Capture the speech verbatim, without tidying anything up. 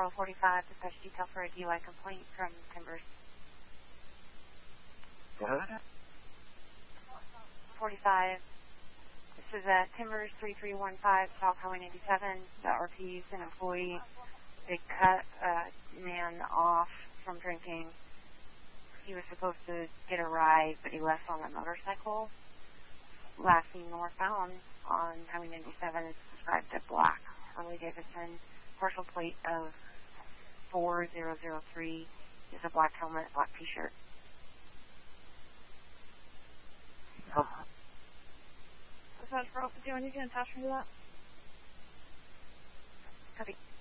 four oh forty-five, dispatch detail for a D U I complaint from Timbers. What? forty-five. This is uh, Timbers three three one five, South Highway ninety-seven. The R P is an employee. They cut a man off from drinking. He was supposed to get a ride, but he left on a motorcycle. Last seen northbound on Highway ninety-seven is described as black. Harley Davidson, partial plate of four zero zero three, is a black helmet, black t-shirt. Oh. Dispatch four oh fifty-one, you can attach me to that? Copy.